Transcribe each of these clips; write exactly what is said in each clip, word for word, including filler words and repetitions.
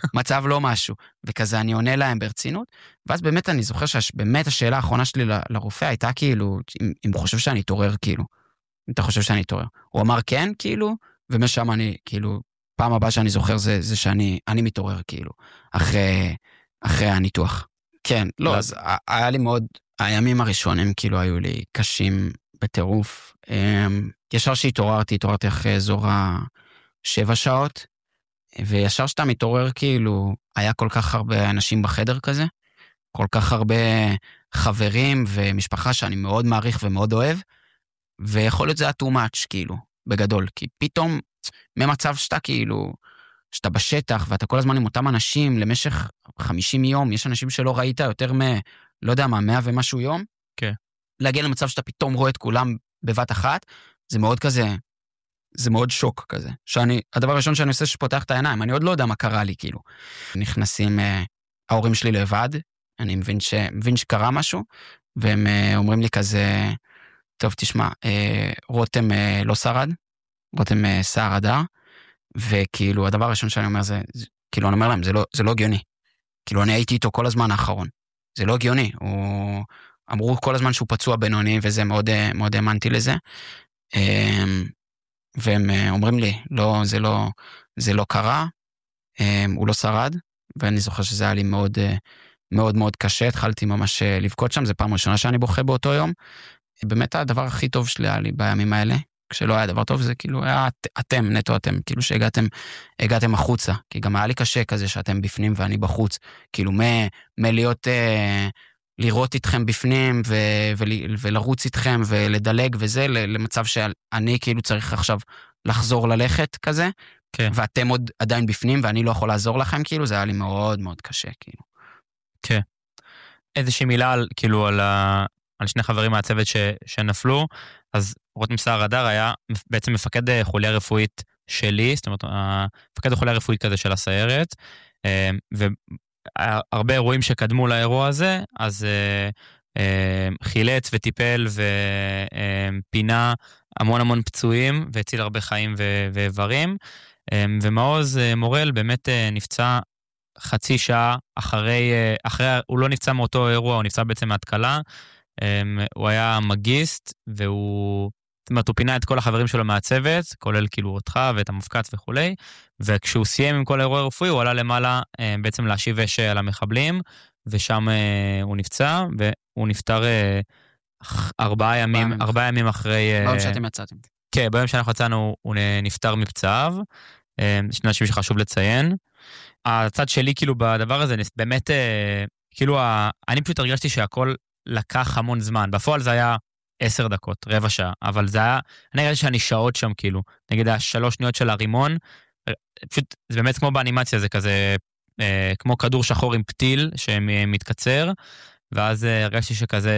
מצב לא משהו, וכזה אני עונה להם ברצינות, ואז באמת אני זוכר שבאמת השאלה האחרונה שלי לרופא הייתה כאילו, אם, אם הוא חושב שאני אתעורר כאילו, אם אתה חושב שאני אתעורר. הוא אמר כן כאילו, ומשם אני כאילו, פעם הבאה שאני זוכר זה, זה שאני אני מתעורר כאילו, אחרי, אחרי הניתוח. כן, לא, אז היה לי מאוד, הימים הראשונים כאילו היו לי קשים בטירוף. ישר שהתעוררתי, התעוררתי אחרי אזור השבע שעות, וישר שאתה מתעורר כאילו, היה כל כך הרבה אנשים בחדר כזה, כל כך הרבה חברים ומשפחה שאני מאוד מעריך ומאוד אוהב, ויכול להיות זה היה too much כאילו, בגדול, כי פתאום ממצב שאתה כאילו, שאתה בשטח ואתה כל הזמן עם אותם אנשים למשך חמישים יום, יש אנשים שלא ראית יותר מ, לא יודע מה, מאה ומשהו יום, כן. להגיע למצב שאתה פתאום רואה את כולם בבת אחת, זה מאוד כזה, זה מאוד שוק כזה, שאני, הדבר הראשון שאני עושה שפותח את העיניים, אני עוד לא יודע מה קרה לי כאילו, נכנסים אה, ההורים שלי לבד, אני מבין, ש, מבין שקרה משהו, והם אה, אומרים לי כזה, טוב תשמע, אה, רותם אה, לא שרד, רותם אה, שר הדר, וכאילו הדבר הראשון שאני אומר זה, זה כאילו אני אומר להם, זה לא, זה לא הגיוני, כאילו אני הייתי איתו כל הזמן האחרון, זה לא הגיוני, הוא, אמרו כל הזמן שהוא פצוע בינוני, וזה מאוד, מאוד האמנתי לזה, אה, והם אומרים לי, לא, זה לא, זה לא קרה, הוא לא שרד, ואני זוכר שזה היה לי מאוד, מאוד, מאוד קשה, התחלתי ממש לבכות שם, זה פעם ראשונה שאני בוכה באותו יום, באמת הדבר הכי טוב שלי היה לי בימים האלה, כשלא היה דבר טוב, זה כאילו היה אתם, נטו אתם, כאילו שהגעתם, הגעתם החוצה, כי גם היה לי קשה כזה שאתם בפנים ואני בחוץ, כאילו מלהיות, לראות איתכם בפנים ו- ו- ולרוץ איתכם ולדלג וזה, למצב שאני כאילו צריך עכשיו לחזור ללכת כזה, כן. ואתם עוד עדיין בפנים ואני לא יכול לעזור לכם, כאילו זה היה לי מאוד מאוד קשה, כאילו. כן. איזושהי מילה על, כאילו על, ה... על שני חברים מהצוות ש... שנפלו, אז רותם שר הדר היה בעצם מפקד חוליה רפואית שלי, זאת אומרת, מפקד החוליה הרפואית כזה של הסיירת, ו... הרבה אירועים שקדמו לאירוע הזה, אז אה, אה, חילץ וטיפל ופינה המון המון פצועים, והציל הרבה חיים ו- ואיברים, אה, ומעוז אה, מורל באמת אה, נפצע חצי שעה אחרי, אה, אחרי, הוא לא נפצע מאותו אירוע, הוא נפצע בעצם מהתקלה, אה, הוא היה מגיסט, והוא, זאת אומרת, הוא פינה את כל החברים שלו מהצוות, כולל כאילו אותך ואת המפקץ וכולי, וכשהוא סיים עם כל האירוע הרפואי, הוא עלה למעלה אה, בעצם להשיב אש על המחבלים, ושם אה, הוא נפצע, והוא נפטר אה, ארבעה ימים, ארבעה ימים אחרי... ביום שאתם יצאתם. כן, ביום שאנחנו יצאנו, הוא נפטר מפצעיו, אה, שני אנשים שחשוב לציין. הצד שלי כאילו בדבר הזה, באמת, אה, כאילו, ה... אני פשוט הרגשתי שהכל לקח המון זמן, בפועל זה היה עשר דקות, רבע שעה, אבל זה היה, אני ראיתי שאני שעות שם כאילו, נגיד השלוש שניות של הרימון, פשוט, זה באמת כמו באנימציה, זה כזה, אה, כמו כדור שחור עם פתיל שמתקצר, ואז אה, הרגשתי שכזה,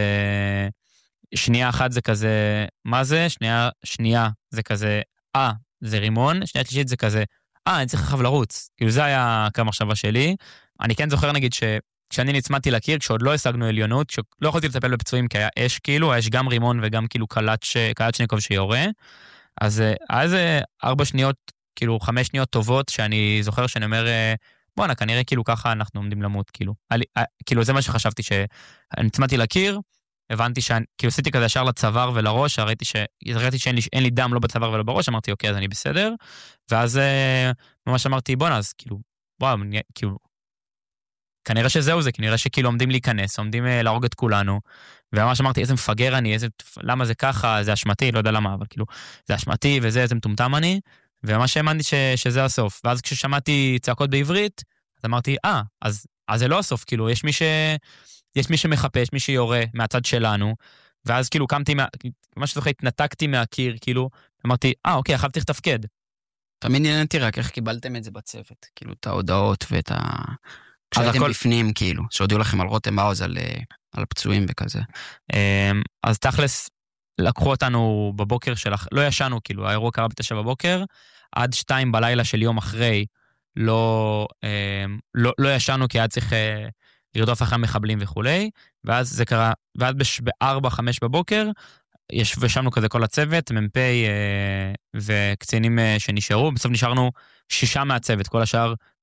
שנייה אחת זה כזה, מה זה? שנייה, שנייה זה כזה, אה, זה רימון, שנייה שלישית זה כזה, אה, אני צריך אחריו לרוץ. כאילו זה היה כמה מחשבה שלי. אני כן זוכר נגיד שכשאני נצמדתי לקיר, כשעוד לא השגנו עליונות, שלא יכולתי לטפל בפצועים כי היה אש כאילו, היה אש גם רימון וגם כאילו קלצ'ניקוב שיורה, אז היה זה ארבע שניות, כאילו חמש שניות טובות, שאני זוכר שאני אומר, בואנה, כנראה כאילו ככה אנחנו עומדים למות, כאילו. כאילו זה מה שחשבתי, שאני נצמדתי לקיר, הבנתי שאני, כאילו עשיתי כזה ישר לצוואר ולראש, ראיתי ש... ראיתי שאין לי, אין לי דם לא בצוואר ולא בראש, אמרתי, אוקיי, אז אני בסדר, ואז ממש אמרתי, בואנה, אז כאילו, וואו, כאילו, כנראה שזהו זה, כנראה שכאילו עומדים להיכנס, עומדים להרוג את כולנו, וממש אמרתי, איזה מפגר אני, איזה, למה זה ככה, זה אשמתי, לא יודע למה, אבל כאילו, זה אשמתי וזה, איזה מטומטם אני, וממש האמנתי ש... שזה הסוף, ואז כששמעתי צעקות בעברית, אז אמרתי, אה, אז, אז זה לא הסוף, כאילו, יש מי ש... יש מי שמחפש, מי שיורה מהצד שלנו, ואז כאילו קמתי, מה... מה שזוכר, התנתקתי מהקיר, כאילו, אמרתי, אה, אוקיי, אחר צריך תפקד. תמיד נהנתי רק איך קיבלתם את זה בצוות, כאילו, את ההודעות ואת ה... כשהייתם הכל... בפנים, כאילו, שהודיעו לכם על רותם מעוז, על, על פצועים וכזה. אז תכלס, לקחו אותנו בבוקר של... לא ישנו, כאילו, האירוע קרה בתשע בבוקר, עד שתיים בלילה של יום אחרי, לא, לא, לא ישנו, כי היה צריך... לרדוף אחרי מחבלים וכולי, ואז זה קרה, ועד בארבע, חמש בבוקר, ישבנו כזה כל הצוות, מ"פ וקצינים שנשארו, בסוף נשארנו שישה מהצוות, כל השאר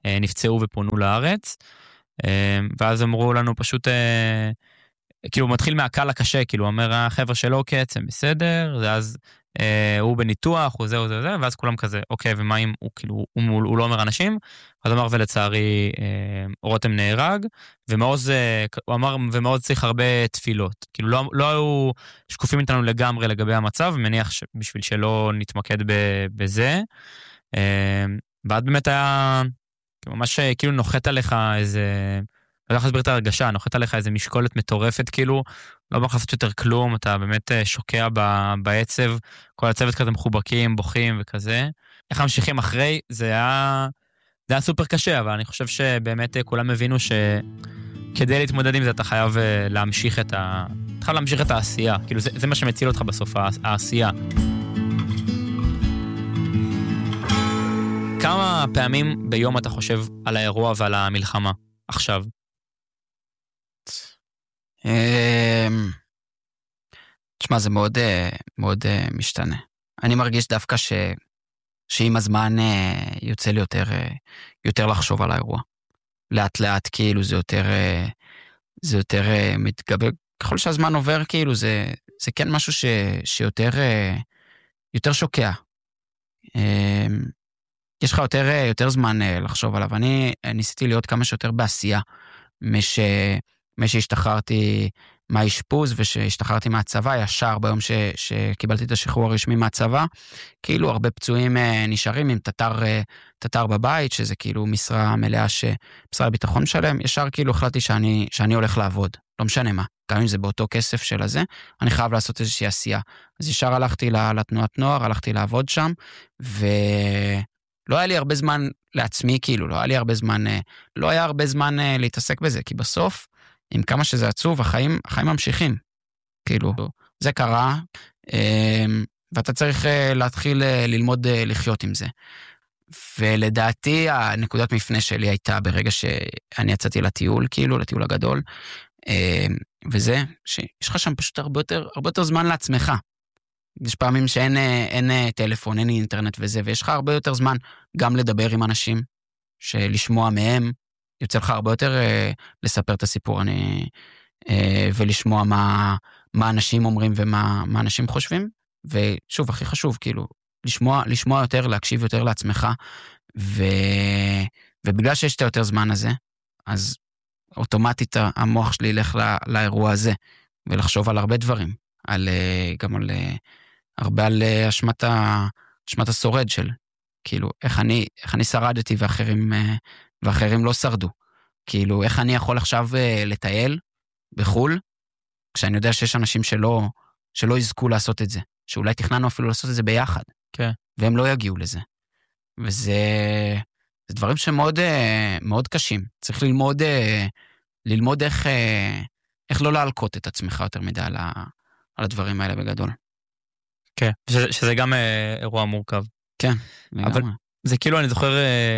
נפצעו ופונו לארץ, ואז אמרו לנו פשוט, כאילו הוא מתחיל מהקל לקשה, כאילו הוא אומר, החבר'ה שלו קצם בסדר, ואז אה, הוא בניתוח, הוא זה, הוא זה, הוא זה, ואז כולם כזה, אוקיי, ומה אם הוא, כאילו, הוא, הוא, הוא לא אומר אנשים, אז הוא אמר, ולצערי, אה, רותם נהרג, ומעוז, אה, הוא אמר, ומעוז צריך הרבה תפילות, כאילו לא, לא היו שקופים איתנו לגמרי לגבי המצב, מניח בשביל שלא נתמקד בזה, אה, ועד באמת היה, ממש כאילו נוחת עליך איזה, לא יכול להסביר את הרגשה, נוחת עליך איזה משקולת מטורפת, כאילו, לא בא לעשות יותר כלום, אתה באמת שוקע בעצב, כל הצוות כזה מחובקים, בוכים וכזה. איך ממשיכים אחרי, זה היה, זה היה סופר קשה, אבל אני חושב שבאמת כולם הבינו שכדי להתמודד עם זה, אתה חייב להמשיך את ה... אתה חייב להמשיך את העשייה, כאילו, זה, זה מה שמציל אותך בסוף, העשייה. כמה פעמים ביום אתה חושב על האירוע ועל המלחמה עכשיו? תשמע, זה מאוד, מאוד משתנה. אני מרגיש דווקא ש, שעם הזמן יוצא לי יותר, יותר לחשוב על האירוע. לאט לאט, כאילו, זה יותר, זה יותר מתגבר. ככל שהזמן עובר, כאילו, זה, זה כן משהו ש, שיותר, יותר שוקע. יש לך יותר, יותר זמן לחשוב עליו. אני ניסיתי להיות כמה שיותר בעשייה, מש... משהשתחררתי מהאשפוז ושהשתחררתי מהצבא, ישר ביום ש... שקיבלתי את השחרור הרשמי מהצבא, כאילו הרבה פצועים נשארים עם תטר, תטר בבית, שזה כאילו משרה מלאה שמשרד הביטחון שלהם, ישר כאילו החלטתי שאני, שאני הולך לעבוד, לא משנה מה, גם אם זה באותו כסף של הזה, אני חייב לעשות איזושהי עשייה. אז ישר הלכתי לתנועת נוער, הלכתי לעבוד שם, ולא היה לי הרבה זמן לעצמי, כאילו, לא היה לי הרבה זמן, לא היה הרבה זמן להתעסק בזה, כי בסוף, עם כמה שזה עצוב, החיים, החיים ממשיכים. כאילו, זה קרה, ואתה צריך להתחיל ללמוד לחיות עם זה. ולדעתי, הנקודת מפנה שלי הייתה ברגע שאני יצאתי לטיול, כאילו, לטיול הגדול, וזה, שיש לך שם פשוט הרבה יותר, הרבה יותר זמן לעצמך. יש פעמים שאין אין טלפון, אין אינטרנט וזה, ויש לך הרבה יותר זמן גם לדבר עם אנשים, שלשמוע מהם, יוצא לך הרבה יותר אה, לספר את הסיפור אני, אה, ולשמוע מה, מה אנשים אומרים ומה מה אנשים חושבים, ושוב, הכי חשוב, כאילו, לשמוע, לשמוע יותר, להקשיב יותר לעצמך, ו, ובגלל שיש את היותר זמן הזה, אז אוטומטית המוח שלי ילך לא, לאירוע הזה, ולחשוב על הרבה דברים, על, גם על, הרבה על אשמת, אשמת השורד של, כאילו, איך אני, איך אני שרדתי ואחרים, ואחרים לא שרדו. כאילו, איך אני יכול עכשיו לטייל בחול, כשאני יודע שיש אנשים שלא, שלא יזכו לעשות את זה, שאולי תכננו אפילו לעשות את זה ביחד, כן. והם לא יגיעו לזה. וזה, זה דברים שמאוד, מאוד קשים. צריך ללמוד, ללמוד איך, איך לא להלקות את עצמך יותר מדי על, ה, על הדברים האלה בגדול. כן, שזה, שזה גם אירוע מורכב. כן, אבל זה כאילו, אני זוכר,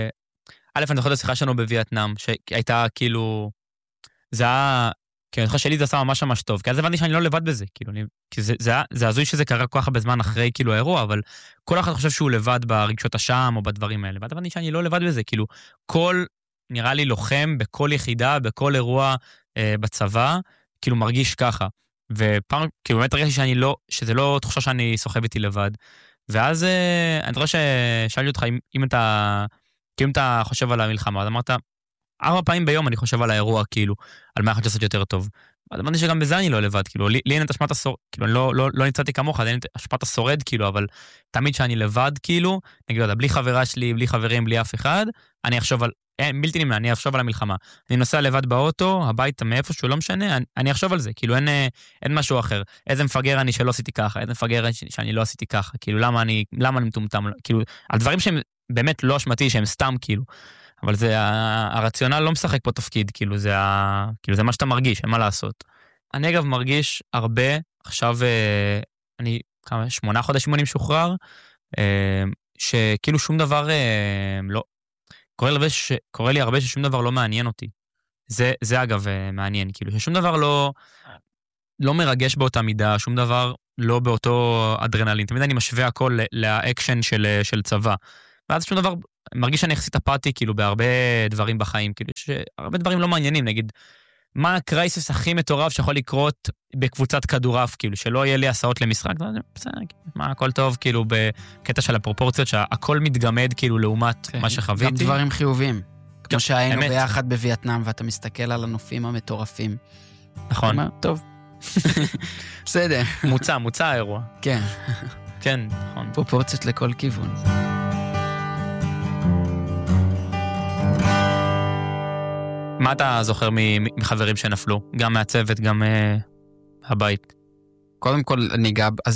א', אני זוכר את השיחה שלנו בווייטנאם, שהייתה כאילו, זה היה, כי אני זוכר שלי זה עשה ממש ממש טוב, כי אז הבנתי שאני לא לבד בזה, כאילו, אני, כי זה, זה, זה הזוי שזה קרה כל כך בזמן אחרי כאילו האירוע, אבל כל אחד חושב שהוא לבד ברגשות השם או בדברים האלה, ואז הבנתי שאני לא לבד בזה, כאילו, כל, נראה לי לוחם בכל יחידה, בכל אירוע אה, בצבא, כאילו מרגיש ככה, ופעם, כאילו באמת הרגשתי שאני לא, שזה לא תחושה שאני סוחב איתי לבד, ואז אה, אני חושב ששאלתי אותך, אם, אם אתה, כי אם אתה חושב על המלחמה, אז אמרת, ארבע פעמים ביום אני חושב על האירוע, כאילו, על מה יכול לעשות יותר טוב. אז אמרתי שגם בזה אני לא לבד, כאילו, לי, לי אין את השפעת השורד, כאילו, אני לא, לא, לא נמצאתי כמוך, אין את השפעת השורד, כאילו, אבל תמיד שאני לבד, כאילו, נגיד, בלי חברה שלי, בלי חברים, בלי אף אחד, אני אחשוב על, אין, בלתי נמנע, אני אחשוב על המלחמה. אני נוסע לבד באוטו, הביתה מאיפשהו, לא משנה, אני, אני אחשוב על זה, כאילו, אין, אין משהו אחר. איזה מפגר אני שלא עשיתי ככה, איזה מפגר אני שאני לא עשיתי ככה, כאילו, למה אני, למה אני מטומטם, כאילו, על דברים שהם באמת לא אשמתי, שהם סתם, כאילו. אבל זה, הרציונל לא משחק פה תפקיד, כאילו זה, כאילו זה מה שאתה מרגיש, אין מה לעשות. אני אגב מרגיש הרבה, עכשיו, אני כמה, שמונה חודשים אני משוחרר, שכאילו שום דבר לא, קורה לי הרבה, ש, קורה לי הרבה ששום דבר לא מעניין אותי. זה, זה אגב מעניין, כאילו ששום דבר לא, לא מרגש באותה מידה, שום דבר לא באותו אדרנלין. תמיד אני משווה הכל לאקשן של, של צבא. ואז שום דבר מרגיש שאני יחסית אפאתי, כאילו, בהרבה דברים בחיים, כאילו, שהרבה דברים לא מעניינים, נגיד, מה הקרייסס הכי מטורף שיכול לקרות בקבוצת כדורף, כאילו, שלא יהיה לי הסעות למשחק, בסדר, מה, הכל טוב, כאילו, בקטע של הפרופורציות, שהכל מתגמד, כאילו, לעומת מה שחוויתי. גם דברים חיוביים. כמו שהיינו ביחד בווייטנאם, ואתה מסתכל על הנופים המטורפים. נכון. טוב. בסדר. מוצא, מוצא האירוע. כן. כן, נכון. פרופורציות לכל כיוון. מה אתה זוכר מחברים שנפלו? גם מהצוות, גם הבית? קודם כל, אני אגע אז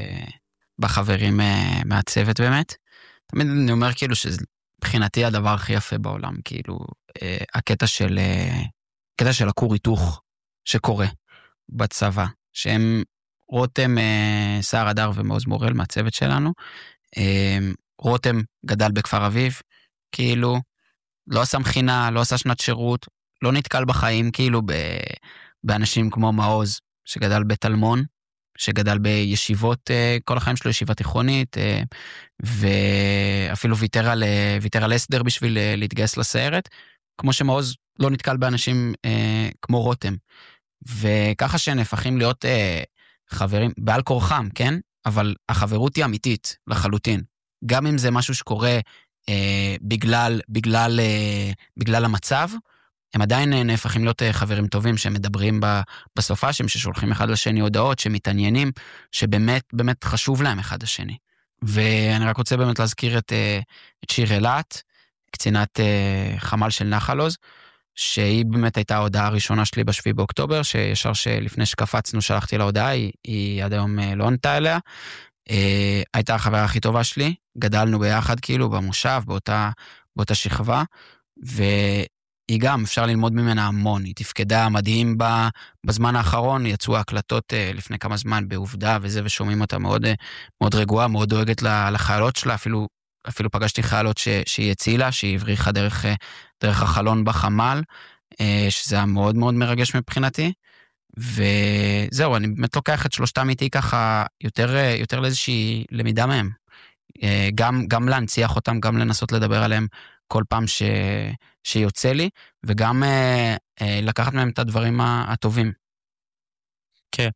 בחברים מהצוות באמת. תמיד אני אומר כאילו שבחינתי הדבר הכי יפה בעולם, כאילו, הקטע של, הקטע של הכור היתוך שקורה בצבא, שהם רותם, סער הדר ומעוז מורל מהצוות שלנו. רותם גדל בכפר אביב, כאילו, לא עשה מכינה, לא עשה שנת שירות, לא נתקל בחיים כאילו באנשים כמו מעוז, שגדל בתלמון, שגדל בישיבות, כל החיים שלו ישיבה תיכונית, ואפילו ויתר על, ויתר על הסדר בשביל להתגייס לסיירת, כמו שמעוז לא נתקל באנשים כמו רותם. וככה שנהפכים להיות חברים, בעל כורחם, כן? אבל החברות היא אמיתית, לחלוטין. גם אם זה משהו שקורה אה, בגלל, בגלל, אה, בגלל המצב, הם עדיין נהפכים להיות חברים טובים, שהם מדברים בסופה, שהם ששולחים אחד לשני הודעות, שמתעניינים, שבאמת, באמת חשוב להם אחד לשני. ואני רק רוצה באמת להזכיר את, את שיר אלת, קצינת חמ"ל של נחל עוז, שהיא באמת הייתה ההודעה הראשונה שלי בשביעי באוקטובר, שישר שלפני שקפצנו שלחתי לה הודעה, היא, היא עד היום לא ענתה אליה, הייתה החברה הכי טובה שלי, גדלנו ביחד כאילו במושב, באותה, באותה שכבה, והיא גם, אפשר ללמוד ממנה המון, היא תפקדה מדהים בה, בזמן האחרון, יצאו ההקלטות לפני כמה זמן בעובדה וזה, ושומעים אותה מאוד, מאוד רגועה, מאוד דואגת לחיילות שלה, אפילו, אפילו פגשתי חיילות ש, שהיא הצילה, שהיא הבריחה דרך, דרך החלון בחמ"ל, שזה היה מאוד מאוד מרגש מבחינתי, וזהו, אני באמת לוקח את שלושתם איתי ככה יותר, יותר לאיזושהי למידה מהם. גם, גם להנציח אותם, גם לנסות לדבר עליהם כל פעם ש, שיוצא לי, וגם לקחת מהם את הדברים הטובים. כן.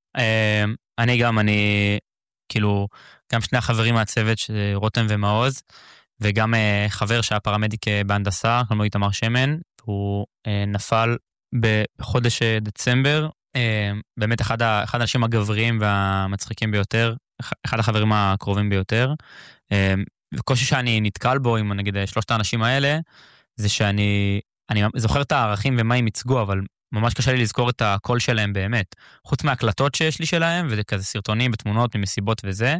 אני גם, אני, כאילו, גם שני החברים מהצוות, רותם ומעוז, וגם חבר שהיה פרמדיק בהנדסה, כלומר איתמר שמן, הוא נפל בחודש דצמבר, באמת אחד האנשים הגבריים והמצחיקים ביותר, אחד החברים הקרובים ביותר, וקושי שאני נתקל בו עם נגיד שלושת האנשים האלה, זה שאני אני זוכר את הערכים ומה הם ייצגו, אבל ממש קשה לי לזכור את הקול שלהם באמת, חוץ מהקלטות שיש לי שלהם, וזה כזה סרטונים ותמונות ממסיבות וזה,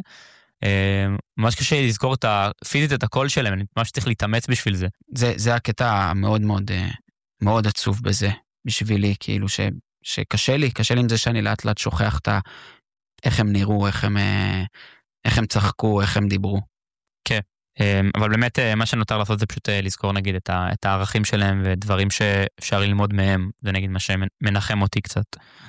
ממש קשה לי לזכור את הפיזית את הקול שלהם, אני ממש צריך להתאמץ בשביל זה. זה, זה הקטע מאוד מאוד, מאוד עצוב בזה, בשבילי, כאילו ש, שקשה לי, קשה לי עם זה שאני לאט לאט שוכח את ה, איך הם נראו, איך הם, איך הם צחקו, איך הם דיברו. כן, אבל באמת מה שנותר לעשות זה פשוט לזכור נגיד את, ה, את הערכים שלהם, ודברים שאפשר ללמוד מהם, זה נגיד מה שמנחם אותי קצת.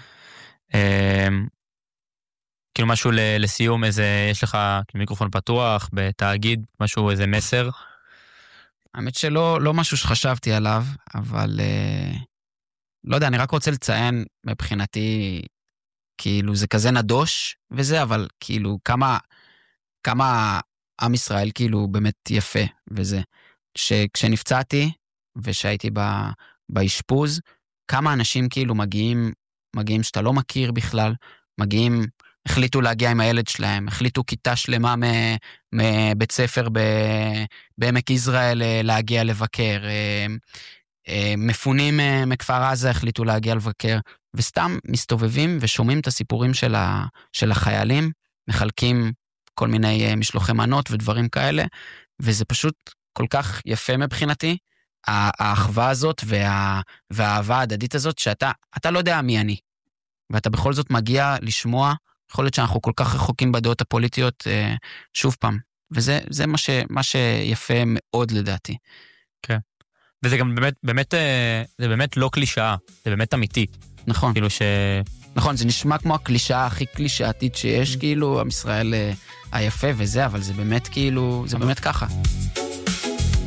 כאילו משהו לסיום, איזה, יש לך מיקרופון פתוח, בתאגיד, משהו, איזה מסר? האמת שלא לא משהו שחשבתי עליו, אבל אה, לא יודע, אני רק רוצה לציין מבחינתי, כאילו זה כזה נדוש וזה, אבל כאילו כמה, כמה עם ישראל כאילו באמת יפה וזה. שכשנפצעתי ושהייתי באשפוז, כמה אנשים כאילו מגיעים, מגיעים שאתה לא מכיר בכלל, מגיעים, החליטו להגיע עם הילד שלהם, החליטו כיתה שלמה מבית ספר בעמק יזרעאל להגיע לבקר, מפונים מכפר עזה החליטו להגיע לבקר, וסתם מסתובבים ושומעים את הסיפורים של, ה, של החיילים, מחלקים כל מיני משלוחי מנות ודברים כאלה, וזה פשוט כל כך יפה מבחינתי, האחווה הזאת וה, והאהבה ההדדית הזאת, שאתה אתה לא יודע מי אני, ואתה בכל זאת מגיע לשמוע, יכול להיות שאנחנו כל כך רחוקים בדעות הפוליטיות אה, שוב פעם, וזה זה מה, ש, מה שיפה מאוד לדעתי. כן, וזה גם באמת, באמת, זה באמת לא קלישאה, זה באמת אמיתי. נכון. כאילו ש... נכון, זה נשמע כמו הקלישאה הכי קלישאתית שיש, כאילו, עם ישראל היפה וזה, אבל זה באמת כאילו, זה באמת ככה.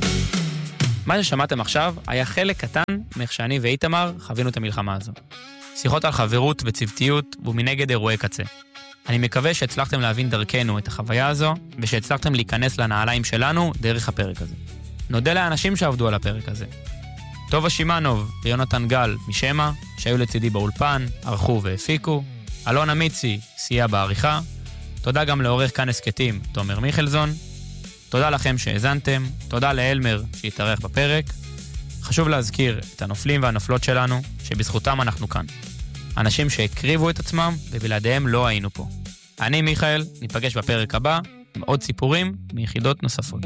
מה ששמעתם עכשיו היה חלק קטן מאיך שאני ואיתמר חווינו את המלחמה הזו. שיחות על חברות וצוותיות ומנגד אירועי קצה. אני מקווה שהצלחתם להבין דרכנו את החוויה הזו, ושהצלחתם להיכנס לנעליים שלנו דרך הפרק הזה. נודה לאנשים שעבדו על הפרק הזה. טובה שימנוב ויונתן גל משמה, שהיו לצידי באולפן, ערכו והפיקו. אלון אמיצי סייע בעריכה. תודה גם לעורך כאן הסקטים, תומר מיכלזון. תודה לכם שהאזנתם. תודה לאלמר שהתארח בפרק. חשוב להזכיר את הנופלים והנופלות שלנו, שבזכותם אנחנו כאן. אנשים שהקריבו את עצמם, ובלעדיהם לא היינו פה. אני מיכאל, ניפגש בפרק הבא, עם עוד סיפורים מיחידות נוספות.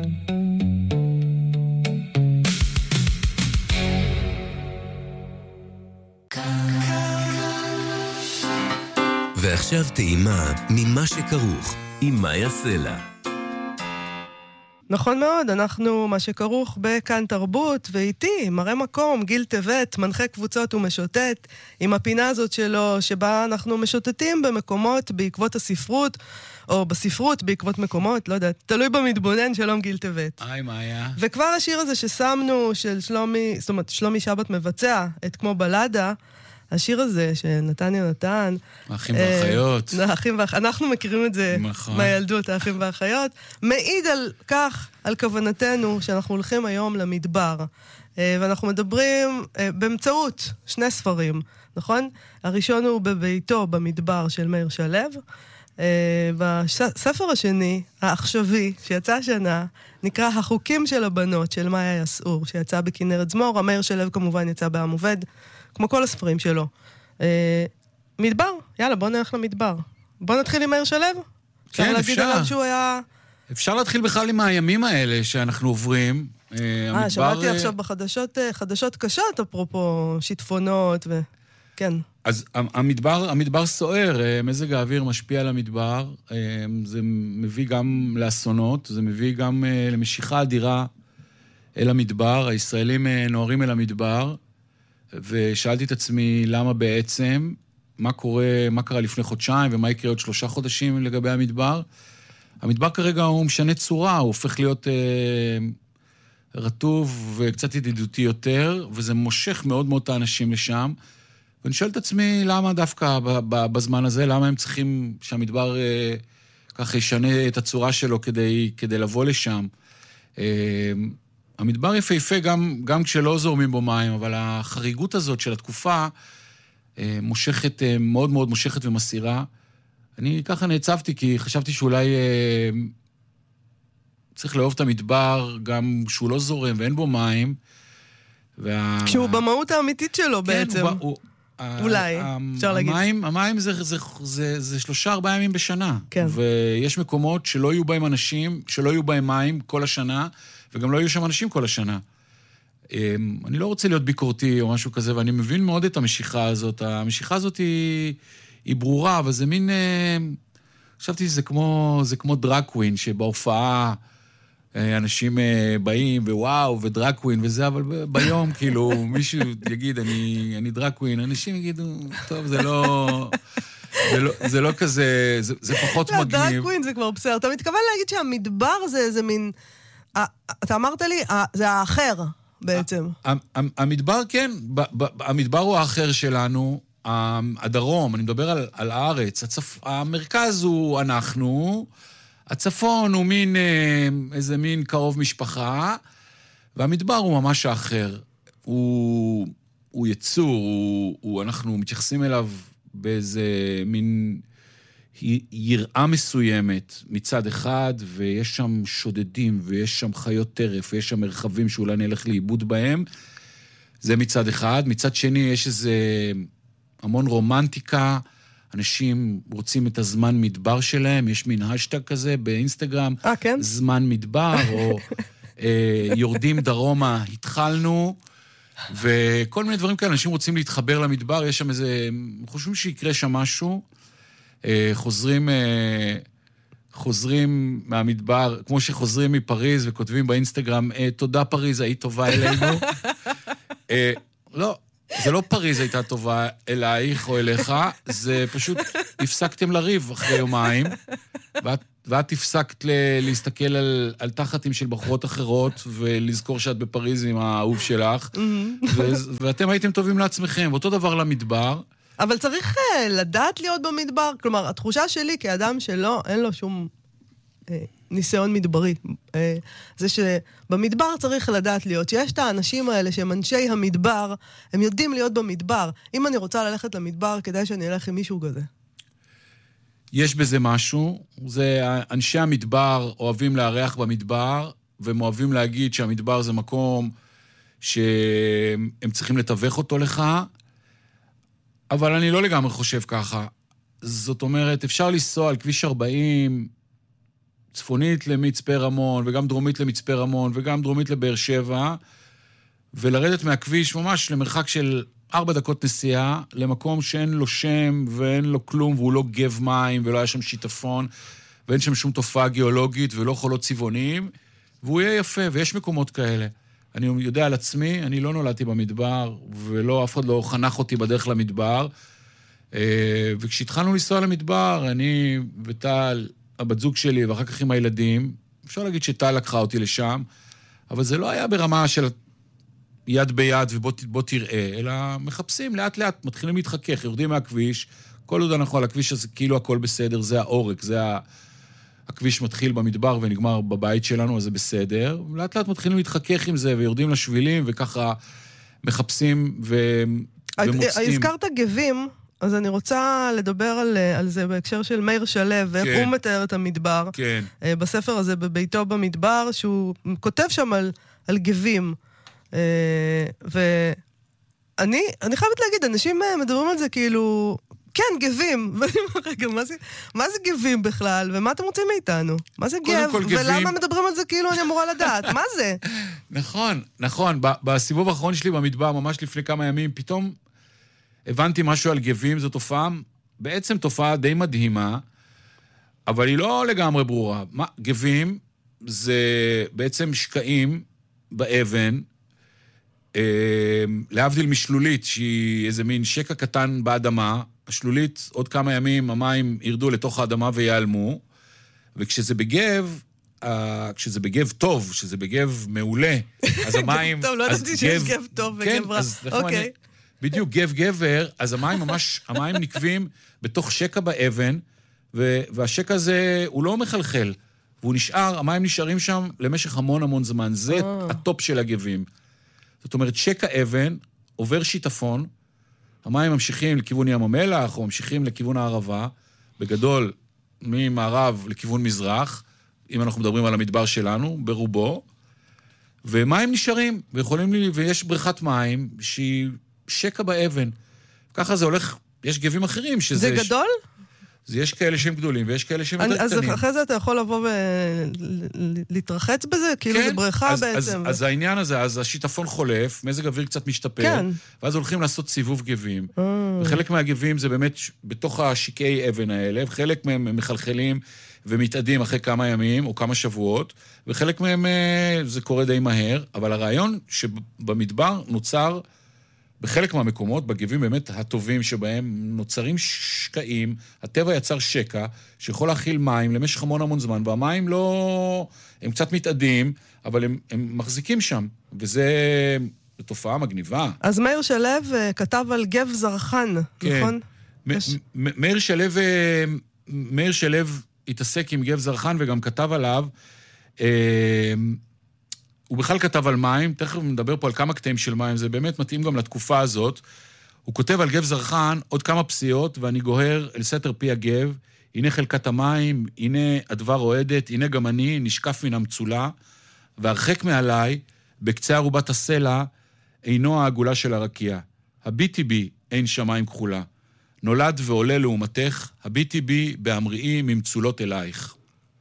ועכשיו טעימה ממה שכרוך, עם מאיה סלע. נכון מאוד, אנחנו מה שכרוך בכאן תרבות, ואיתי, מראה מקום, גיל טבת, מנחה קבוצות ומשוטט, עם הפינה הזאת שלו, שבה אנחנו משוטטים במקומות בעקבות הספרות, או בספרות בעקבות מקומות, לא יודעת, תלוי במתבונן, שלום גיל טבת. היי, מה היה? וכבר השיר הזה ששמנו, של שלומי, זאת אומרת, שלומי שבת מבצע, את כמו בלדה, השיר הזה שנתן יונתן... האחים והאחיות. האחים והאחיות. אנחנו מכירים את זה מהילדות, האחים והאחיות. מעיד על כך, על כוונתנו, שאנחנו הולכים היום למדבר. ואנחנו מדברים באמצעות שני ספרים, נכון? הראשון הוא בביתו במדבר של מאיר שלו. והספר השני, העכשווי, שיצא השנה, נקרא החוקים של הבנות של מאיה יסעור, שיצא בכנרת זמור. מאיר שלו כמובן יצא בעם עובד. כמו כל הספרים שלו. אה, מדבר, יאללה, בוא נלך למדבר. בוא נתחיל עם מאיר שלו? כן, אפשר. להגיד עליו שהוא היה... אפשר להתחיל בכלל עם הימים האלה שאנחנו עוברים. אה, המדבר... שמעתי אה... עכשיו בחדשות חדשות קשות, אפרופו שיטפונות ו... כן. אז המדבר, המדבר סוער, מזג האוויר משפיע על המדבר, זה מביא גם לאסונות, זה מביא גם למשיכה אדירה אל המדבר, הישראלים נוערים אל המדבר, ושאלתי את עצמי למה בעצם, מה קורה, מה קרה לפני חודשיים, ומה יקרה עוד שלושה חודשים לגבי המדבר. המדבר כרגע הוא משנה צורה, הוא הופך להיות אה, רטוב וקצת ידידותי יותר, וזה מושך מאוד מאוד את האנשים לשם. ואני שואל את עצמי למה דווקא בזמן הזה, למה הם צריכים שהמדבר אה, ככה ישנה את הצורה שלו כדי, כדי לבוא לשם. אה, המדבר יפהפה גם, גם כשלא זורמים בו מים, אבל החריגות הזאת של התקופה אה, מושכת, אה, מאוד מאוד מושכת ומסירה. אני ככה נעצבתי, כי חשבתי שאולי אה, צריך לאהוב את המדבר, גם שהוא לא זורם ואין בו מים. וה... כשהוא במהות האמיתית שלו כן, בעצם. הוא, הוא, אולי, אפשר להגיד. המים, המים זה, זה, זה, זה שלושה, ארבעה ימים בשנה. כן. ויש מקומות שלא יהיו בהם אנשים, שלא יהיו בהם מים כל השנה, וגם לא יהיו שם אנשים כל השנה. אני לא רוצה להיות ביקורתי או משהו כזה, ואני מבין מאוד את המשיכה הזאת. המשיכה הזאת היא, היא ברורה, אבל זה מין... חשבתי שזה כמו, זה כמו דרקווין, שבהופעה אנשים באים, ווואו, ודרקווין וזה, אבל ביום, כאילו, מישהו יגיד, אני, אני דרקווין, אנשים יגידו, טוב, זה לא... זה לא, זה לא כזה, זה, זה פחות מגניב. לא, דרקווין זה כבר בסדר. אתה מתכוון להגיד שהמדבר זה איזה מין... אתה אמרת לי, זה האחר בעצם. המדבר, כן, המדבר הוא האחר שלנו, הדרום, אני מדבר על, על הארץ, הצפ... המרכז הוא אנחנו, הצפון הוא מין, איזה מין קרוב משפחה, והמדבר הוא ממש האחר. הוא, הוא יצור, הוא, הוא, אנחנו מתייחסים אליו באיזה מין יראה מסוימת מצד אחד, ויש שם שודדים, ויש שם חיות טרף, ויש שם מרחבים שאולי נלך לאיבוד בהם. זה מצד אחד. מצד שני, יש איזה המון רומנטיקה, אנשים רוצים את הזמן מדבר שלהם, יש מין השטג כזה באינסטגרם, 아, כן? זמן מדבר, או אה, יורדים דרומה, התחלנו, וכל מיני דברים כאלה, אנשים רוצים להתחבר למדבר, יש שם איזה, חושבים שיקרה שם משהו, אה, חוזרים, אה, חוזרים מהמדבר, כמו שחוזרים מפריז וכותבים באינסטגרם, אה, תודה פריז, היית טובה אלינו. אה, לא, זה לא פריז הייתה טובה אלייך או אליך, זה פשוט הפסקתם לריב אחרי יומיים, ואת, ואת הפסקת ל- להסתכל על, על תחתים של בחורות אחרות, ולזכור שאת בפריז עם האהוב שלך, ו- ואתם הייתם טובים לעצמכם, ואותו דבר למדבר. אבל צריך uh, לדעת להיות במדבר, כלומר, התחושה שלי כאדם שלא, אין לו שום uh, ניסיון מדברי, uh, זה שבמדבר צריך לדעת להיות, שיש את האנשים האלה שהם אנשי המדבר, הם יודעים להיות במדבר. אם אני רוצה ללכת למדבר, כדאי שאני אלך עם מישהו כזה. יש בזה משהו, זה אנשי המדבר אוהבים לארח במדבר, והם אוהבים להגיד שהמדבר זה מקום שהם צריכים לתווך אותו לך, אבל אני לא לגמרי חושב ככה. זאת אומרת, אפשר לנסוע על כביש ארבעים, צפונית למצפה רמון, וגם דרומית למצפה רמון, וגם דרומית לבאר שבע, ולרדת מהכביש ממש למרחק של ארבע דקות נסיעה, למקום שאין לו שם ואין לו כלום, והוא לא גב מים, ולא היה שם שיטפון, ואין שם שום תופעה גיאולוגית, ולא חולות צבעוניים, והוא יהיה יפה, ויש מקומות כאלה. אני יודע על עצמי, אני לא נולדתי במדבר, ולא, אף אחד לא חנך אותי בדרך למדבר, וכשהתחלנו לנסוע למדבר, אני וטל, הבת זוג שלי, ואחר כך עם הילדים, אפשר להגיד שטל לקחה אותי לשם, אבל זה לא היה ברמה של יד ביד ובוא תראה, אלא מחפשים לאט לאט, מתחילים להתחכך, יורדים מהכביש, כל עוד אנחנו על הכביש הזה, כאילו הכל בסדר, זה האורק, זה ה... הכביש מתחיל במדבר ונגמר בבית שלנו, אז זה בסדר. לאט לאט מתחילים להתחכך עם זה, ויורדים לשבילים, וככה מחפשים ו... ומוצאים. הזכרת גבים, אז אני רוצה לדבר על, על זה בהקשר של מאיר שלו, ואיך כן. הוא מתאר את המדבר. כן. בספר הזה, בביתו במדבר, שהוא כותב שם על, על גבים. ואני אני חייבת להגיד, אנשים מדברים על זה כאילו... כן, גבים. ואני אומר, רגע, מה זה, מה זה גבים בכלל? ומה אתם רוצים מאיתנו? מה זה גב? ולמה מדברים על זה כאילו אני אמורה לדעת? מה זה? נכון, נכון. בסיבוב האחרון שלי במדבר, ממש לפני כמה ימים, פתאום הבנתי משהו על גבים. זו תופעה, בעצם תופעה די מדהימה, אבל היא לא לגמרי ברורה. מה, גבים זה בעצם שקעים באבן, אה, להבדיל משלולית, שהיא איזה מין שקע קטן באדמה, השלולית, עוד כמה ימים המים ירדו לתוך האדמה ויעלמו, וכשזה בגב, אה, כשזה בגב טוב, כשזה בגב מעולה, אז המים... טוב, לא ידעתי שיש גב טוב וגב רע. אוקיי. בדיוק, גב גבר, אז המים ממש, המים נקבים בתוך שקע באבן, והשקע הזה הוא לא מחלחל, והוא נשאר, המים נשארים שם למשך המון המון זמן. זה הטופ של הגבים. זאת אומרת, שקע אבן עובר שיטפון, המים ממשיכים לכיוון ים המלח, או ממשיכים לכיוון הערבה, בגדול ממערב לכיוון מזרח, אם אנחנו מדברים על המדבר שלנו, ברובו, ומים נשארים, ויכולים לי, ויש בריכת מים שהיא שקע באבן. ככה זה הולך, יש גבים אחרים שזה... זה גדול? זה יש כאלה שהם גדולים, ויש כאלה שהם יותר קטנים. אז אחרי זה אתה יכול לבוא ולהתרחץ בזה? כאילו זה בריכה בעצם. אז העניין הזה, אז השיטפון חולף, מזג אוויר קצת משתפר, ואז הולכים לעשות סיבוב גבים. וחלק מהגבים זה באמת בתוך השיקי אבן האלה, וחלק מהם מחלחלים ומתאדים אחרי כמה ימים או כמה שבועות, וחלק מהם זה קורה די מהר, אבל הרעיון שבמדבר נוצר בחלק מהמקומות, בגבים באמת הטובים שבהם נוצרים שקעים, הטבע יצר שקע שיכול להכיל מים למשך המון המון זמן, והמים לא... הם קצת מתאדים, אבל הם, הם מחזיקים שם, וזה תופעה מגניבה. אז מאיר שלו כתב על גב זרחן, כן. נכון? מ- יש... מ- מאיר שלו, מאיר שלו התעסק עם גב זרחן וגם כתב עליו, אה, הוא בכלל כתב על מים, תכף מדבר פה על כמה קטעים של מים, זה באמת מתאים גם לתקופה הזאת. הוא כותב על גב זרחן עוד כמה פסיעות, ואני גוהר אל סתר פי הגב, הנה חלקת המים, הנה הדבר רועדת, הנה גם אני נשקף מן המצולה, והרחק מעליי, בקצה ערובת הסלע, אינו העגולה של הרקיע. הביטי בי אין שמיים כחולה. נולד ועולה לעומתך, הביטי בי באמריאי ממצולות אלייך.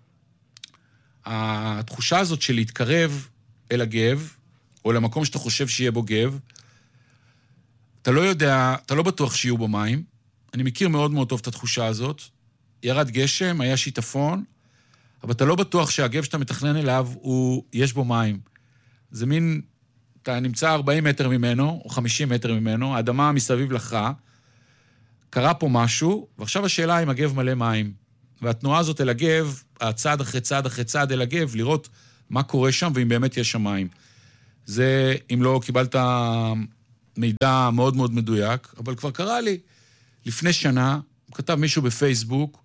התחושה הזאת של להתקרב אל הגב, או למקום שאתה חושב שיהיה בו גב, אתה לא יודע, אתה לא בטוח שיהיו בו מים. אני מכיר מאוד מאוד טוב את התחושה הזאת. ירד גשם, היה שיטפון, אבל אתה לא בטוח שהגב שאתה מתכנן אליו, הוא, יש בו מים. זה מין, אתה נמצא ארבעים מטר ממנו, או חמישים מטר ממנו, האדמה מסביב לך, קרה פה משהו, ועכשיו השאלה אם הגב מלא מים. והתנועה הזאת אל הגב, הצעד אחרי צעד אחרי צעד אל הגב, לראות מה קורה שם, ואם באמת יש שם מים. זה, אם לא קיבלת מידע מאוד מאוד מדויק, אבל כבר קרה לי. לפני שנה, כתב מישהו בפייסבוק,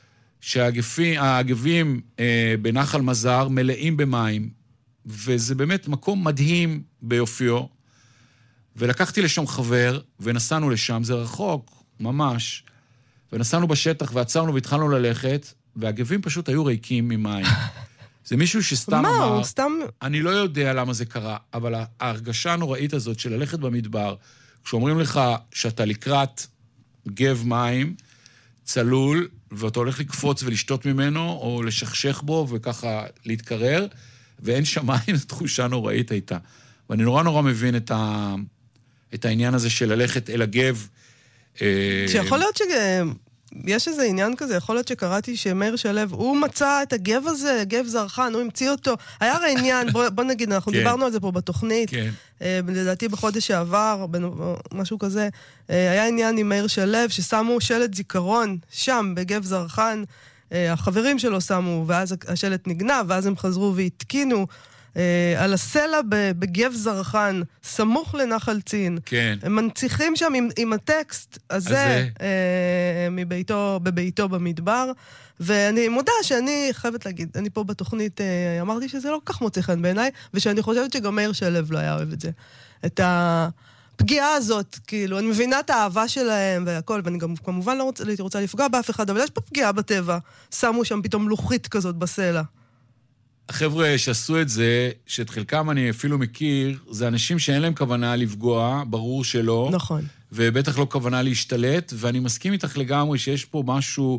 שהאגבים אה, בנחל מזר מלאים במים, וזה באמת מקום מדהים ביופיו, ולקחתי לשם חבר, ונסענו לשם, זה רחוק, ממש, ונסענו בשטח, ועצרנו והתחלנו ללכת, והאגבים פשוט היו ריקים ממים. זה מישהו שסתם מה, אמר, הוא סתם... אני לא יודע למה זה קרה, אבל ההרגשה הנוראית הזאת של ללכת במדבר, כשאומרים לך שאתה לקראת גב מים, צלול, ואתה הולך לקפוץ ולשתות ממנו, או לשכשך בו וככה להתקרר, ואין שמיים, תחושה נוראית הייתה. ואני נורא נורא מבין את, ה... את העניין הזה של ללכת אל הגב. שיכול להיות שיש איזה עניין כזה, יכול להיות שקראתי שמאיר שלו, הוא מצא את הגב הזה, גב זרחן, הוא המציא אותו. היה הרי עניין, בוא, בוא נגיד, אנחנו כן. דיברנו על זה פה בתוכנית, כן. לדעתי בחודש שעבר, משהו כזה, היה עניין עם מאיר שלו, ששמו שלט זיכרון שם, בגב זרחן, החברים שלו שמו, ואז השלט נגנב, ואז הם חזרו והתקינו, על הסלע בגב זרחן, סמוך לנחל צין. כן. הם מנציחים שם עם, עם הטקסט הזה, אה, מביתו, בביתו במדבר, ואני מודה שאני חייבת להגיד, אני פה בתוכנית אה, אמרתי שזה לא כך מוצא חן בעיניי, ושאני חושבת שגם מאיר שלו לא היה אוהב את זה. את הפגיעה הזאת, כאילו, אני מבינה את האהבה שלהם והכל, ואני גם כמובן לא רוצה, רוצה לפגוע באף אחד, אבל יש פה פגיעה בטבע. שמו שם פתאום לוחית כזאת בסלע. החבר'ה שעשו את זה, שאת חלקם אני אפילו מכיר, זה אנשים שאין להם כוונה לפגוע, ברור שלא. נכון. ובטח לא כוונה להשתלט, ואני מסכים איתך לגמרי שיש פה משהו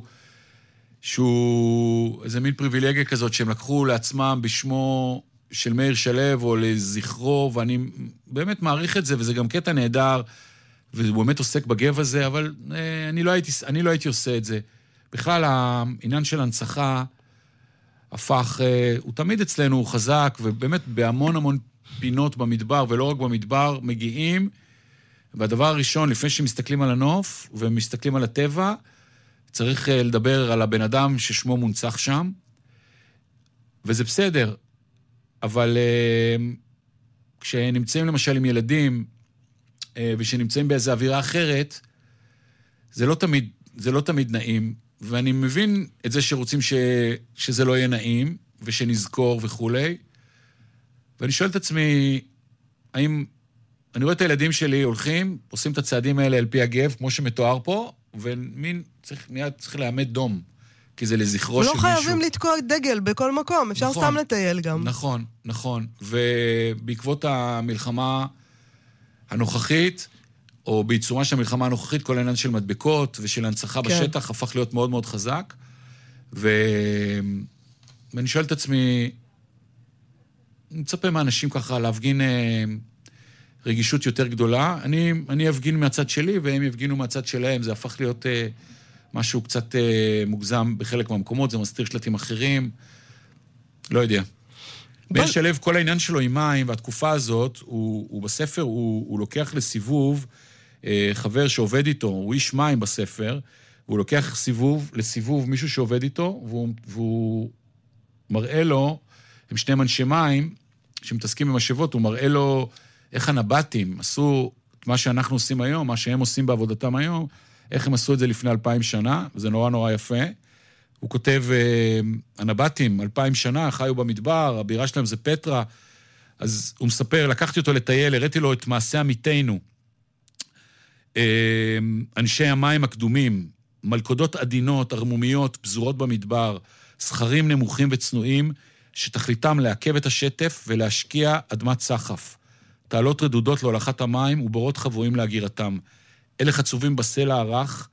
שהוא איזה מין פריבילגיה כזאת, שהם לקחו לעצמם בשמו של מאיר שלו או לזכרו, ואני באמת מעריך את זה, וזה גם קטע נהדר, והוא באמת עוסק בגב הזה, אבל אה, אני, לא הייתי, אני לא הייתי עושה את זה. בכלל, העניין של הנצחה, הפך, הוא תמיד אצלנו, הוא חזק, ובאמת בהמון המון פינות במדבר, ולא רק במדבר, מגיעים, והדבר הראשון, לפני שמסתכלים על הנוף, ומסתכלים על הטבע, צריך לדבר על הבן אדם ששמו מונצח שם, וזה בסדר, אבל כשנמצאים למשל עם ילדים, ושנמצאים באיזו אווירה אחרת, זה לא תמיד, זה לא תמיד נעים, ואני מבין את זה שרוצים ש... שזה לא יהיה נעים, ושנזכור וכולי. ואני שואל את עצמי, האם... אני רואה את הילדים שלי הולכים, עושים את הצעדים האלה על פי הגב, כמו שמתואר פה, ומין צריך, מיד צריך לעמד דום, כי זה לזכרו של מישהו. לא חייבים לתקוע דגל בכל מקום, אפשר נכון, סתם לטייל גם. נכון, נכון. ובעקבות המלחמה הנוכחית, או בעיצומה של המלחמה הנוכחית, כל העניין של מדבקות ושל הנצחה כן. בשטח הפך להיות מאוד מאוד חזק. ו... ואני שואל את עצמי, אני מצפה מהאנשים ככה להפגין אה, רגישות יותר גדולה. אני, אני אפגין מהצד שלי, והם יפגינו מהצד שלהם. זה הפך להיות אה, משהו קצת אה, מוגזם בחלק מהמקומות, זה מסתיר שלטים אחרים. לא יודע. מאיר שלו, כל העניין שלו עם מים, והתקופה הזאת, הוא, הוא בספר, הוא, הוא לוקח לסיבוב, חבר שעובד איתו, הוא איש מים בספר, והוא לוקח סיבוב, לסיבוב מישהו שעובד איתו, והוא, והוא מראה לו, הם שני אנשי מים, שמתעסקים במשאבות, הוא מראה לו איך הנבטים עשו את מה שאנחנו עושים היום, מה שהם עושים בעבודתם היום, איך הם עשו את זה לפני אלפיים שנה, וזה נורא נורא יפה. הוא כותב, הנבטים, אלפיים שנה, חיו במדבר, הבירה שלהם זה פטרה, אז הוא מספר, לקחתי אותו לטייל, הראיתי לו את מעשה עמיתינו, אנשי המים הקדומים, מלכודות עדינות, ערמומיות, פזורות במדבר, סחרים נמוכים וצנועים, שתכליתם לעכב את השטף ולהשקיע אדמת סחף. תעלות רדודות להולכת המים ובורות חבויים להגירתם. אלה חצובים בסלע הרך,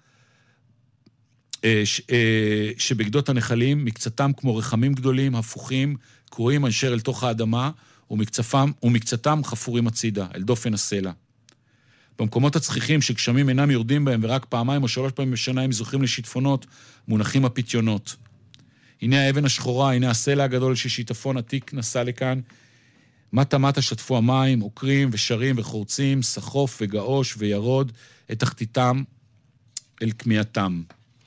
שבגדות הנחלים, מקצתם כמו רחמים גדולים, הפוכים, קרועים אשר אל תוך האדמה, ומקצתם, ומקצתם חפורים הצידה, אל דופן הסלע. במקומות הצחיחים שגשמים אינם יורדים בהם, ורק פעמיים או שלוש פעמים בשנה הם זוכים לשיטפונות, מונחים הפיתיונות. הנה האבן השחורה, הנה הסלע הגדול ששיטפון עתיק נסע לכאן. מטה מטה שטפו המים, עוקרים ושרים וחורצים, סחוף וגאוש וירוד, את תחתיתם אל כמיהתם.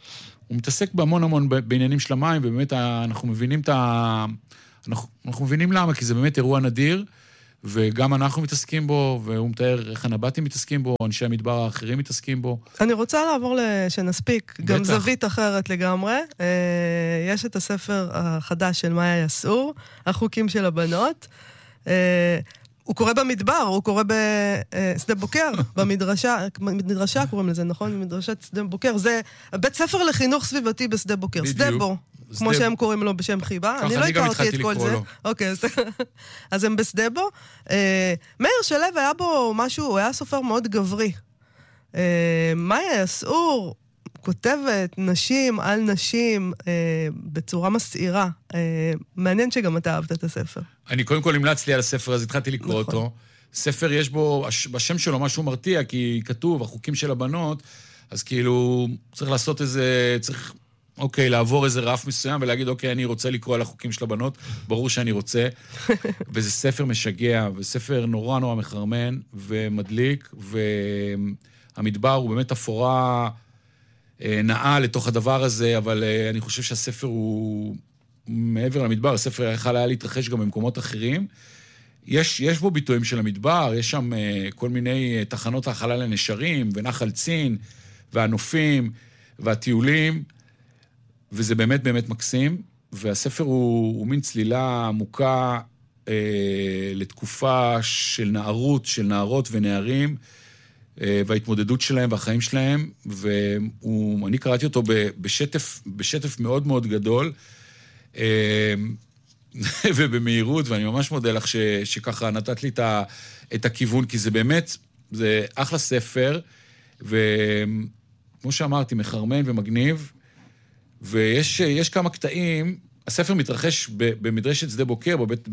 הוא מתעסק בהמון המון בעניינים של המים, ובאמת אנחנו מבינים את ה... אנחנו, אנחנו מבינים למה, כי זה באמת אירוע נדיר, וגם אנחנו מתעסקים בו, והוא מתאר איך הנבטים מתעסקים בו, אנשי המדבר האחרים מתעסקים בו. אני רוצה לעבור שנספיק, גם זווית אחרת לגמרי. יש את הספר החדש של מאיה יסעור, החוקים של הבנות. הוא קורא במדבר, הוא קורא בשדה בוקר, במדרשה, מדרשה קוראים לזה, נכון? במדרשת שדה בוקר. זה בית ספר לחינוך סביבתי בשדה בוקר. שדה בו. כמו שהם קוראים לו בשם חיבה. אני לא הכרתי את כל זה. אוקיי, אז הם בשדה בו. מאיר שלו היה בו משהו, הוא היה סופר מאוד גברי. מאיה יסעור כותבת נשים על נשים בצורה מסעירה. מעניין שגם אתה אהבת את הספר. אני קודם כל המלץ לי על הספר, אז התחלתי לקרוא אותו. ספר יש בו, בשם שלו משהו מרתיע, כי כתוב, החוקים של הבנות, אז כאילו צריך לעשות איזה, צריך... אוקיי, לעבור איזה רף מסוים ולהגיד, אוקיי, אני רוצה לקרוא על החוקים של הבנות, ברור שאני רוצה. וזה ספר משגע, וספר נורא נורא מחרמן ומדליק, והמדבר הוא באמת אפורה נאה לתוך הדבר הזה, אבל אני חושב שהספר הוא מעבר למדבר, הספר יכול היה להתרחש גם במקומות אחרים. יש, יש בו ביטויים של המדבר, יש שם כל מיני תחנות האכלה לנשרים, ונחל צין, והנופים, והטיולים, וזה באמת באמת מקסים, והספר הוא, הוא מין צלילה עמוקה אה, לתקופה של נערות, של נערות ונערים, אה, וההתמודדות שלהם והחיים שלהם, ואני קראתי אותו בשטף, בשטף מאוד מאוד גדול, אה, ובמהירות, ואני ממש מודה לך ש, שככה נתת לי את, ה, את הכיוון, כי זה באמת, זה אחלה ספר, וכמו שאמרתי, מחרמן ומגניב, ויש יש כמה קטעים, הספר מתרחש במדרשת שדה בוקר, בבית,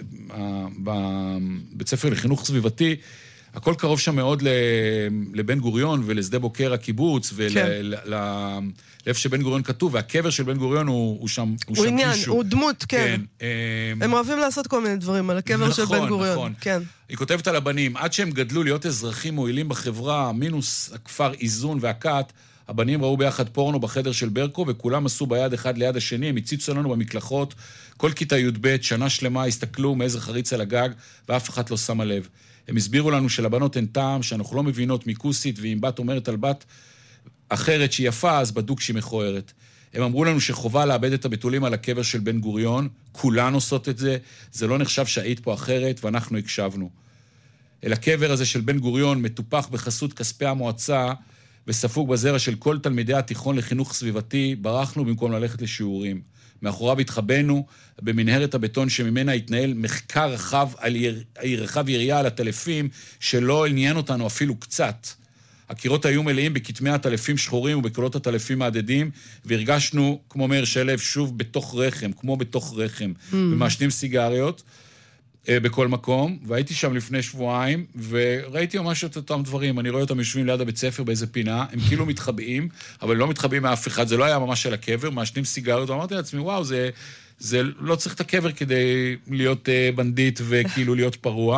בבית ספר לחינוך סביבתי, הכל קרוב שם מאוד לבן גוריון ולשדה בוקר הקיבוץ, ולאיפה שבן גוריון כתוב, והקבר של בן גוריון הוא שם קישו. הוא עניין, הוא דמות, כן. הם אוהבים לעשות כל מיני דברים על הקבר של בן גוריון. נכון, נכון. היא כותבת על הבנים, עד שהם גדלו להיות אזרחים מועילים בחברה, מינוס הכפר איזון והקט, הבנים ראו ביחד פורנו בחדר של ברקו, וכולם עשו ביד אחד ליד השני, הם הציצו לנו במקלחות, כל כיתה י' ב', שנה שלמה, הסתכלו מאיזה חריץ על הגג, ואף אחד לא שמה לב. הם הסבירו לנו שלבנות אין טעם, שאנחנו לא מבינות מיקוסית, ואם בת אומרת על בת אחרת שהיא יפה, אז בדוק שהיא מכוערת. הם אמרו לנו שחובה לאבד את הבתולים על הקבר של בן גוריון, כולן עושות את זה, זה לא נחשב שהיית פה אחרת, ואנחנו הקשבנו. אל הקבר הזה של בן גוריון, מטופח בחסות כספי המועצה, וספוג בזרע של כל תלמידי התיכון לחינוך סביבתי, ברחנו במקום ללכת לשיעורים. מאחוריו התחבאנו במנהרת הבטון שממנה התנהל מחקר רחב, על יר... רחב יריעה על הטלפים, שלא עניין אותנו אפילו קצת. הקירות היו מלאים בכתמי הטלפים שחורים ובקולות הטלפים מעדדים, והרגשנו, כמו מאיר שלו, שוב בתוך רחם, כמו בתוך רחם, mm. ומעשנים סיגריות בכל מקום, והייתי שם לפני שבועיים, וראיתי ממש את אותם דברים, אני רואה אותם יושבים ליד הבית ספר באיזה פינה, הם כאילו מתחבאים, אבל לא מתחבאים מאף אחד, זה לא היה ממש על הקבר, מעשנים סיגריות, ואמרתי לעצמי, וואו, זה, זה לא צריך את הקבר כדי להיות בנדיט וכאילו להיות פרוע,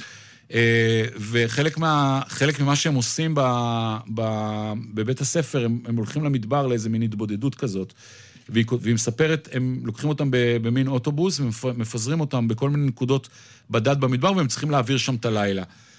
וחלק מה, חלק ממה שהם עושים ב, ב, בבית הספר, הם, הם הולכים למדבר לאיזה מין התבודדות כזאת, והיא, והיא מספרת, הם לוקחים אותם במין אוטובוס, ומפזרים אותם בכל מיני נקודות בדד במדבר, והם צריכים להעביר שם את הלילה.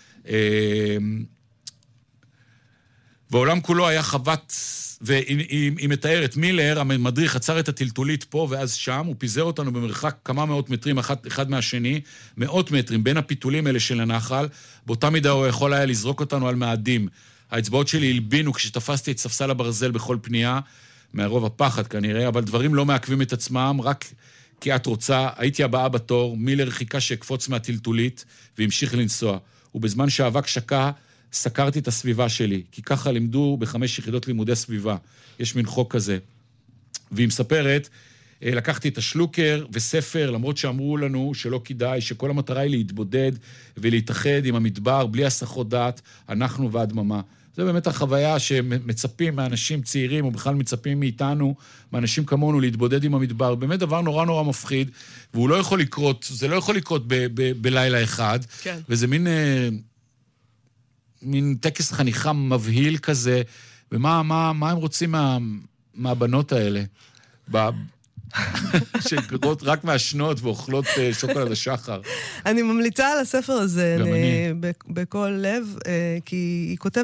והעולם כולו היה חוות, והיא מתארת, מילר, המדריך, עצר את הטלטולית פה ואז שם, הוא פיזר אותנו במרחק כמה מאות מטרים אחד, אחד מהשני, מאות מטרים, בין הפיתולים האלה של הנחל, באותה מידה הוא יכול היה לזרוק אותנו על מאדים. האצבעות שלי הלבינו כשתפסתי את ספסל הברזל בכל פנייה, מהרוב הפחד כנראה, אבל דברים לא מעכבים את עצמם, רק כי את רוצה, הייתי הבאה בתור, מילר חיכה שקפוץ מהטלטולית, והמשיך לנסוע. ובזמן שהאבק שקע, סקרתי את הסביבה שלי, כי ככה לימדו בחמש יחידות לימודי סביבה. יש מין חוק כזה. והיא מספרת, לקחתי את השלוקר וספר, למרות שאמרו לנו שלא כדאי, שכל המטרה היא להתבודד ולהתאחד עם המדבר, בלי הסחות דעת, אנחנו והדממה. זה באמת החוויה שמצפים מאנשים צעירים, או בכלל מצפים מאיתנו, מאנשים כמונו, להתבודד עם המדבר. באמת דבר נורא נורא מפחיד, והוא לא יכול לקרות, זה לא יכול לקרות ב- ב- בלילה אחד. כן. וזה מין, אה, מין טקס חניכה מבהיל כזה, ומה מה, מה הם רוצים מה, מהבנות האלה. שקוראות רק מהשנות ואוכלות שוקולד השחר. אני ממליצה על הספר הזה בכל לב, כי היא כותבת